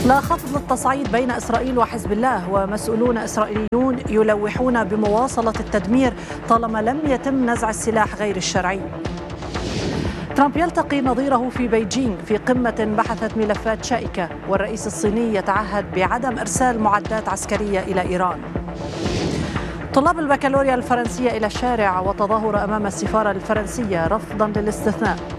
لا خفض للتصعيد بين إسرائيل وحزب الله، ومسؤولون إسرائيليون يلوحون بمواصلة التدمير طالما لم يتم نزع السلاح غير الشرعي. ترامب يلتقي نظيره في بيجينغ في قمة بحثت ملفات شائكة، والرئيس الصيني يتعهد بعدم إرسال معدات عسكرية إلى إيران. طلاب البكالوريا الفرنسية إلى الشارع وتظاهر أمام السفارة الفرنسية رفضا للاستثناء.